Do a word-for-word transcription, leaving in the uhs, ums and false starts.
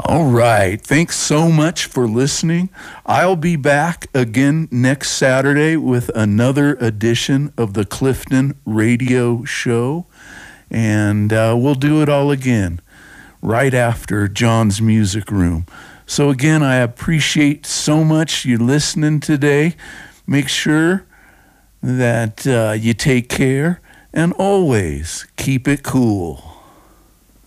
All right. Thanks so much for listening. I'll be back again next Saturday with another edition of the Clifton Radio Show. And uh, we'll do it all again right after John's Music Room. So again, I appreciate so much you listening today. Make sure that uh, you take care and always keep it cool.